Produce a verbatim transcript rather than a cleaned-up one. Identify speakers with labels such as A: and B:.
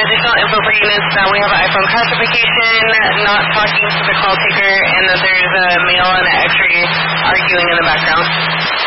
A: additional info for units that we have an iPhone classification, not talking to the call taker, and that there's a male and an X-ray arguing in the background.